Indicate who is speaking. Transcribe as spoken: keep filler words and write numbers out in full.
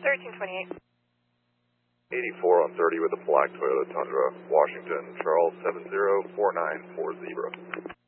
Speaker 1: thirteen twenty-eight.
Speaker 2: eighty-four on thirty with a black Toyota Tundra, Washington, Charles seven zero four nine four zero.